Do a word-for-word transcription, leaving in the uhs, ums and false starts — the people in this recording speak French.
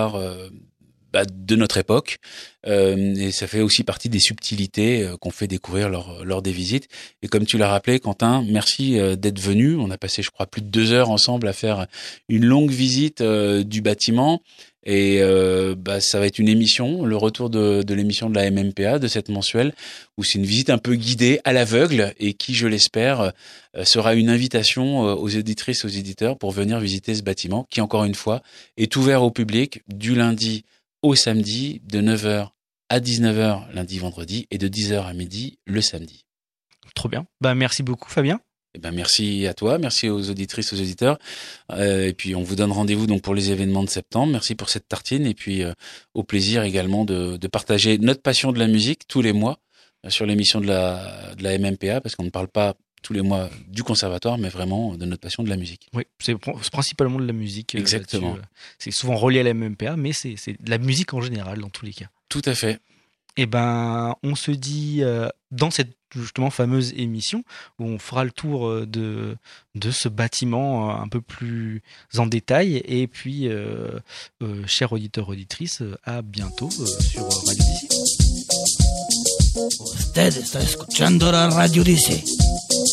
d'histoire euh, bah, de notre époque. Euh, et ça fait aussi partie des subtilités euh, qu'on fait découvrir lors, lors des visites. Et comme tu l'as rappelé, Quentin, merci euh, d'être venu. On a passé, je crois, plus de deux heures ensemble à faire une longue visite euh, du bâtiment. Et euh, bah, ça va être une émission, le retour de, de l'émission de la M M P A, de cette mensuelle, où c'est une visite un peu guidée à l'aveugle et qui, je l'espère, euh, sera une invitation euh, aux auditrices, aux éditeurs pour venir visiter ce bâtiment qui, encore une fois, est ouvert au public du lundi au samedi, de neuf heures à dix-neuf heures lundi, vendredi, et de dix heures à midi le samedi. Trop bien. Bah, merci beaucoup, Fabien. Eh ben, merci à toi, merci aux auditrices, aux auditeurs. Euh, et puis, on vous donne rendez-vous donc pour les événements de septembre. Merci pour cette tartine. Et puis, euh, au plaisir également de, de partager notre passion de la musique tous les mois euh, sur l'émission de la, de la M M P A, parce qu'on ne parle pas tous les mois du conservatoire, mais vraiment de notre passion de la musique. Oui, c'est principalement de la musique. Exactement. Euh, c'est souvent relié à la M M P A, mais c'est, c'est de la musique en général, dans tous les cas. Tout à fait. Eh ben, on se dit euh, dans cette justement fameuse émission où on fera le tour de, de ce bâtiment un peu plus en détail. Et puis, euh, euh, chers auditeurs, auditrices, à bientôt euh, sur Radio D C. Usted está escuchando la Radio D C.